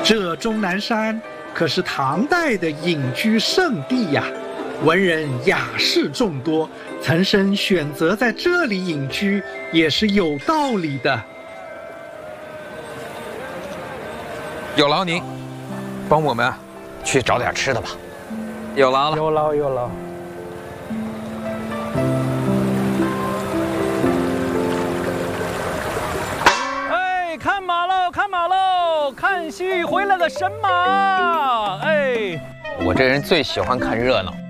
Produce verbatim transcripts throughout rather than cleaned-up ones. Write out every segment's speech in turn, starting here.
这终南山可是唐代的隐居圣地呀，文人雅士众多，岑参选择在这里隐居也是有道理的。 有劳您，帮我们去找点吃的吧。有劳了， 有劳有劳。 哎，看马喽，看马喽，看西域回来的神马！哎， 我这人最喜欢看热闹。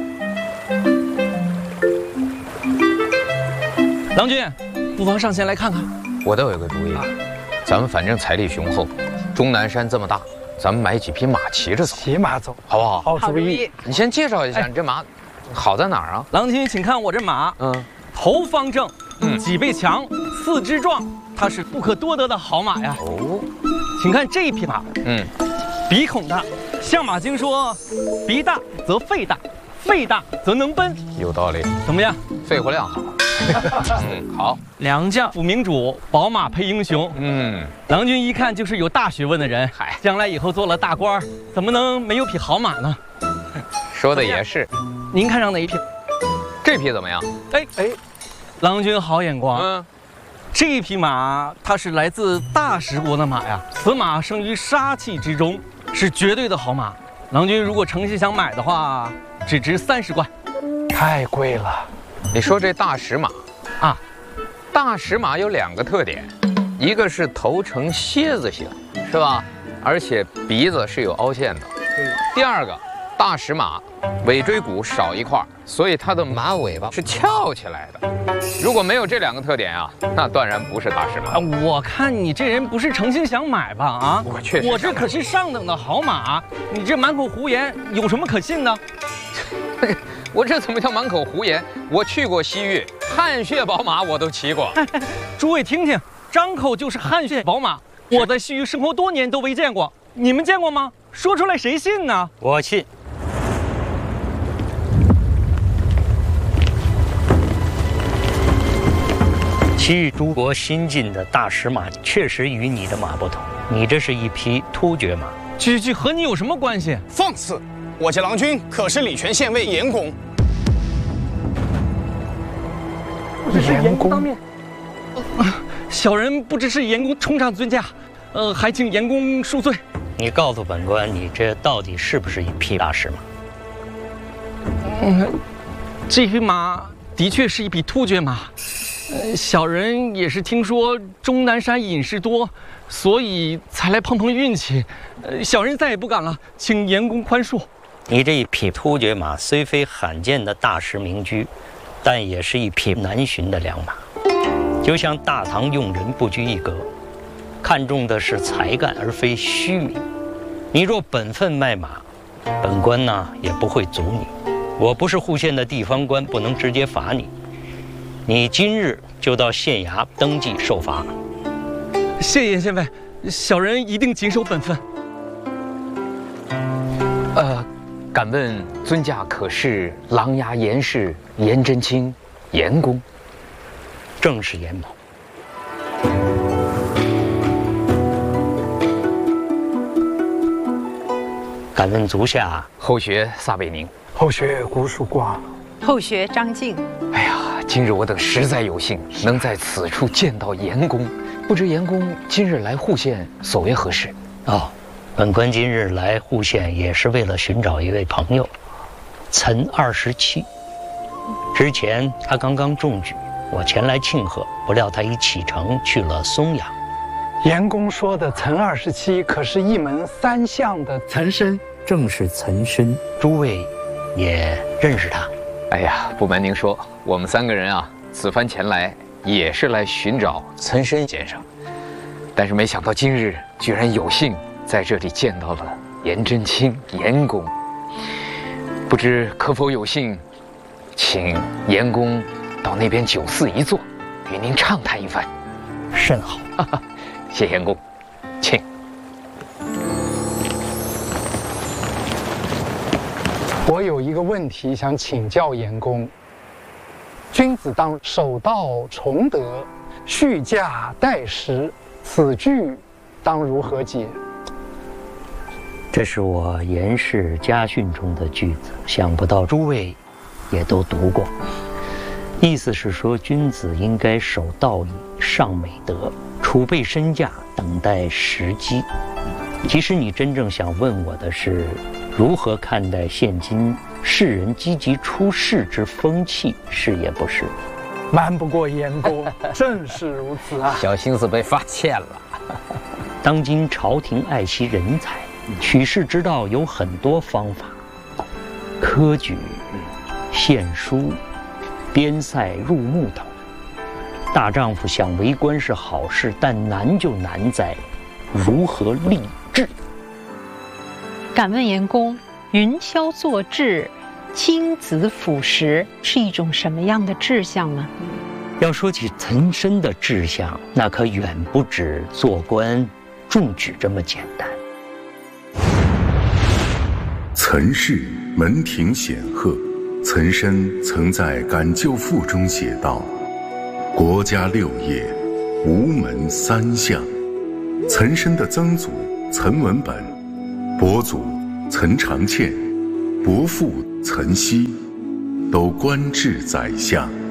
郎君，不妨上前来看看。 我倒有个主意，咱们反正财力雄厚，终南山这么大，咱们买几匹马骑着走， 骑马走， 好不好？ 好主意。 你先介绍一下，你这马好在哪儿啊？ 郎君，请看我这马，嗯，头方正，嗯，脊背强，四肢壮，它是不可多得的好马呀。哦，请看这一匹马，嗯，鼻孔大，相马经说，鼻大则肺大，肺大则能奔。 有道理。 怎么样？ 肺活量好。嗯，好。 良将辅明主，宝马配英雄。嗯，郎君一看就是有大学问的人，嗨，将来以后做了大官，怎么能没有匹好马呢？ 说的也是。 您看上哪一匹？ 这匹怎么样？ 哎哎，郎君好眼光。嗯，这匹马它是来自大食国的马呀，此马生于杀气之中，是绝对的好马。郎君如果诚心想买的话，只值三十贯。 太贵了。 你说这大食马啊，大食马有两个特点，一个是头呈蝎子形，是吧？而且鼻子是有凹陷的。第二个，大食马尾椎骨少一块，所以它的马尾巴是翘起来的。如果没有这两个特点啊，那断然不是大食马。 我看你这人不是诚心想买吧？啊， 我确实， 我这可是上等的好马，你这满口胡言，有什么可信的？ 我这怎么叫满口胡言？我去过西域，汗血宝马我都骑过。 诸位听听，张口就是汗血宝马，我在西域生活多年都没见过，你们见过吗？说出来谁信呢？ 我信。西域诸国新进的大食马确实与你的马不同，你这是一匹突厥马。 这这和你有什么关系？ 放肆！我家郎君可是礼泉县尉严公。 不只是严公当面，小人不知是严公冲上尊驾，呃，还请严公恕罪。 你告诉本官，你这到底是不是一匹大食马？ 嗯，这匹马的确是一匹突厥马。呃，小人也是听说终南山隐士多，所以才来碰碰运气。呃，小人再也不敢了，请严公宽恕。 你这一匹突厥马虽非罕见的大食名驹，但也是一匹难寻的良马。就像大唐用人不拘一格，看重的是才干而非虚名。你若本分卖马，本官呢也不会阻你。我不是户县的地方官，不能直接罚你。你今日就到县衙登记受罚。 谢严县尉，小人一定谨守本分。 呃，敢问尊驾可是琅琊严氏严真卿严公？ 正是严某。敢问足下后学撒贝宁， 后学古蜀光， 后学张静。 哎呀，今日我等实在有幸能在此处见到严公，不知严公今日来户县所为何事？ 哦，本官今日来户县也是为了寻找一位朋友，岑二十七。之前他刚刚中举，我前来庆贺，不料他已启程去了松阳。 严公说的岑二十七可是一门三相的岑参， 正是岑参。诸位也认识他？ 哎呀，不瞒您说，我们三个人啊，此番前来也是来寻找岑参先生，但是没想到今日居然有幸在这里见到了严真卿严公，不知可否有幸请严公到那边酒肆一坐，与您畅谈一番。 甚好， 谢严公，请。 我有一个问题想请教严公：君子当守道崇德，续驾待时，此句当如何解？ 这是我严氏家训中的句子，想不到诸位也都读过。意思是说，君子应该守道义、尚美德，储备身价，等待时机。其实你真正想问我的是，如何看待现今世人积极出仕之风气？是也不是？ 瞒不过严公，正是如此啊！ 小心思被发现了。 当今朝廷爱惜人才，取士之道有很多方法，科举、献书、边塞入木头。大丈夫想为官是好事，但难就难在如何立志。 敢问严公，云霄作志，亲子辅食是一种什么样的志向呢？ 要说起岑参的志向，那可远不止做官中举这么简单。 岑氏门庭显赫，岑参曾在《感旧赋》中写道：“国家六业，无门三相。”岑参的曾祖岑文本、伯祖岑长倩、伯父岑熙，都官至宰相。